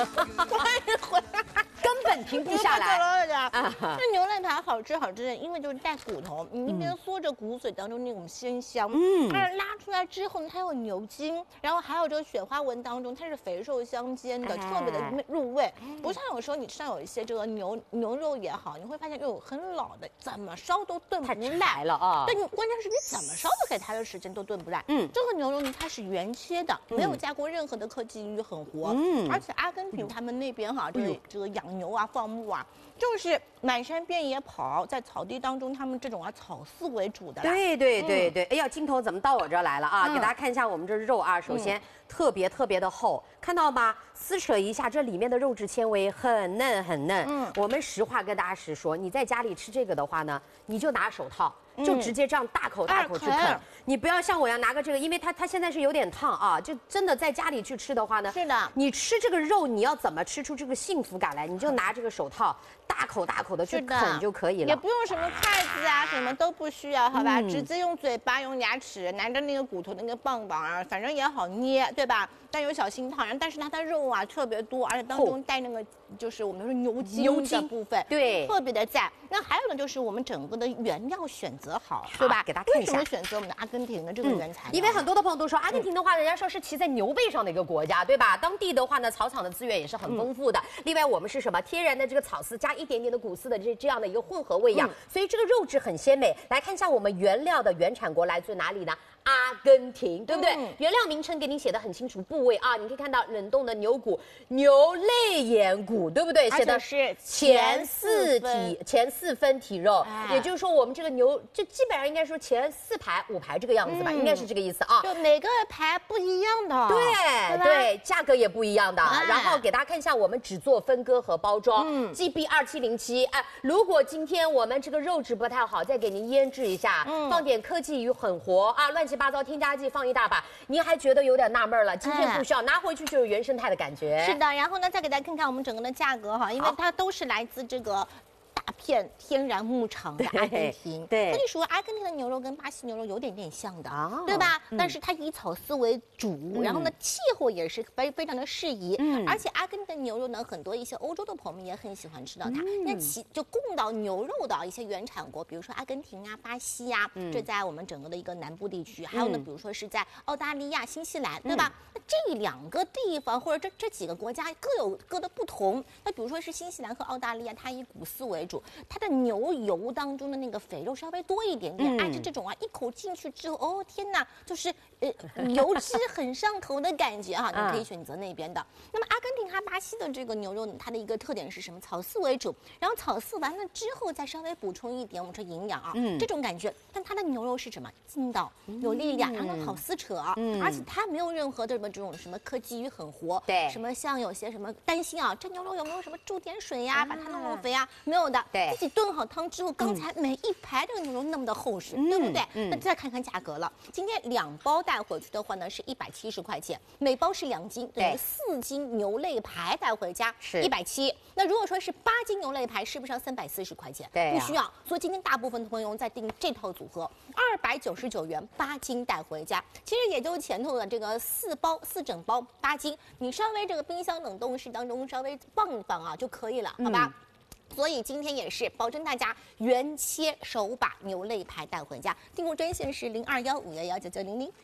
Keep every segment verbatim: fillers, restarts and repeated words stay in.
欢迎回来。 根本停不下来。 这牛肋排好吃好吃的，因为就是带骨头，你一边嗦着骨髓当中那种鲜香，嗯，但是拉出来之后呢，它有牛筋，然后还有这个雪花纹当中，它是肥瘦相间的，特别的入味。不像有时候你吃到有一些这个牛牛肉也好，你会发现有很老的，怎么烧都炖不烂了啊。 对，你关键是你怎么烧都给它的时间都炖不烂。嗯，这个牛肉呢，它是原切的，没有加过任何的科技与很活，嗯，而且阿根廷他们那边哈，这个这个养。 牛啊，放牧啊，就是满山遍野跑，在草地当中，他们这种啊草饲为主的。 对对对对，哎呀，镜头怎么到我这儿来了啊？给大家看一下我们这肉啊，首先特别特别的厚，看到吗？撕扯一下，这里面的肉质纤维很嫩很嫩。嗯，我们实话跟大家实说，你在家里吃这个的话呢，你就拿手套。 就直接这样大口大口去啃，你不要像我一样拿个这个，因为它它现在是有点烫啊，就真的在家里去吃的话呢， 是的， 你吃这个肉，你要怎么吃出这个幸福感来？你就拿这个手套大口大口的去啃就可以了， 也不用什么筷子啊，什么都不需要，好吧？直接用嘴巴、用牙齿拿着那个骨头那个棒棒啊，反正也好捏，对吧？但有小心烫，但是它的肉啊特别多，而且当中带那个就是我们说牛筋牛筋部分， 对， 特别的赞。那还有呢，就是我们整个的原料选择好，对吧？ 给大家看一下， 为什么选择我们的阿根廷的这个原材料？ 因为很多的朋友都说，阿根廷的话，人家说是骑在牛背上的一个国家，对吧？当地的话呢，草场的资源也是很丰富的。另外，我们是什么天然的这个草丝加一点点的谷丝的这这样的一个混合喂养，所以这个肉质很鲜美。来看一下我们原料的原产国来自哪里呢？ 阿根廷，对不对？嗯、原料名称给你写的很清楚，部位啊，你可以看到冷冻的牛骨、牛肋眼骨，对不对？写的是前四体前四分体肉，哎、也就是说我们这个牛，这基本上应该说前四排、五排这个样子吧，嗯、应该是这个意思啊。 就每个排不一样的， 对对，价格也不一样的。哎、然后给大家看一下，我们只做分割和包装、嗯、，G B 二七零七。哎，如果今天我们这个肉质不太好，再给您腌制一下，嗯、放点科技与狠活啊，乱。 七八糟添加剂放一大把，您还觉得有点纳闷了？今天不需要，拿回去就有原生态的感觉。 是的，然后呢，再给大家看看我们整个的价格哈，因为它都是来自这个。 大片天然牧场的阿根廷， 对， 跟你说，阿根廷的牛肉跟巴西牛肉有点点像的，哦、对吧？嗯、但是它以草饲为主，嗯、然后呢，气候也是非非常的适宜，嗯、而且阿根廷的牛肉呢，很多一些欧洲的朋友们也很喜欢吃到它。嗯、那其就供到牛肉的一些原产国，比如说阿根廷啊、巴西呀、啊，嗯、这在我们整个的一个南部地区，还有呢，比如说是在澳大利亚、新西兰，对吧？那这两个地方或者这这几个国家各有各的不同。那比如说是新西兰和澳大利亚，它以谷饲为主。 它的牛油当中的那个肥肉稍微多一点点，按照、嗯、这种啊，一口进去之后，哦天哪，就是呃油脂很上头的感觉哈、啊，你可以选择那边的。那么阿根廷和巴西的这个牛肉呢，它的一个特点是什么？草饲为主，然后草饲完了之后再稍微补充一点我们说营养啊，嗯、这种感觉。但它的牛肉是什么？劲道，有力量，然后好撕扯，嗯、而且它没有任何的什么这种什么科技与狠活， 对， 什么像有些什么担心啊，这牛肉有没有什么注点水呀、啊，把它弄弄肥啊？没有的， 对。 自己炖好汤之后，刚才每一排这个牛肉那么的厚实，嗯、对不对？嗯、那再看看价格了。今天两包带回去的话呢，是一百七十块钱，每包是两斤，等于四斤牛肋排带回家是一百七。那如果说是八斤牛肋排，是不是要三百四十块钱？ 对、啊， 不需要。所以今天大部分的朋友在订这套组合，二百九十九元八斤带回家，其实也就前头的这个四包四整包八斤，你稍微这个冰箱冷冻室当中稍微放一放啊就可以了，好吧？嗯 所以今天也是保证大家原切手把牛肋排带回家，订购专线是零二幺五幺幺九九零零。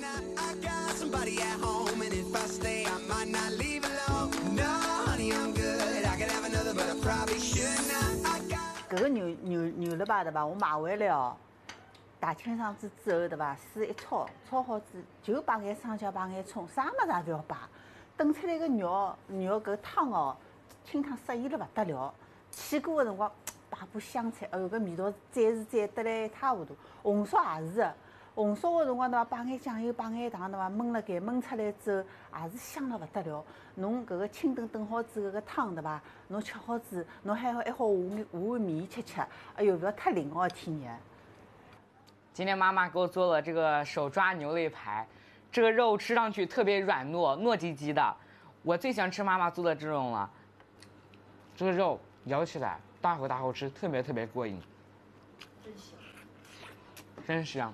这个牛牛牛肋排对吧？我买回来哦，大清爽子之后对吧？水一焯，焯好子就摆眼生姜，摆眼葱，啥么子也不要摆。炖出来个肉肉搿汤哦，清汤适宜了不得了。 起锅的辰光，摆把香菜，哎哟，搿味道再是再得来一塌糊涂。红烧也是的，红烧的辰光对伐？摆眼酱油，摆眼糖对伐？焖了盖，焖出来之后也是香了不得了。侬搿个清炖炖好之后，搿个汤对伐？侬吃好之后，侬还好还好下下碗面吃吃，哎哟，勿要太灵哦，天爷！ 今天妈妈给我做了这个手抓牛肋排，这个肉吃上去特别软糯，糯叽叽的。我最喜欢吃妈妈做的这种了，这个肉。 咬起来大口大口吃，特别特别过瘾，真香，真香。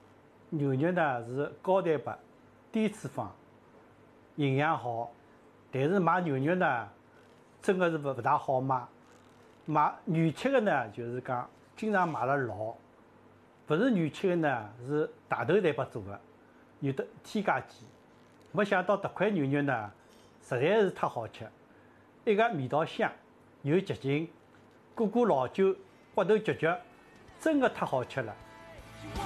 牛肉呢是高蛋白、低脂肪，营养好， 但是买牛肉呢，真的是不不大好买。买原切的呢，就是讲经常买了老，不是原切的呢，是大头蛋白做的，有的添加剂。没想到这块牛肉呢，实在是太好吃，一个味道香，又洁净，过过老酒，骨头嚼嚼，真的太好吃了。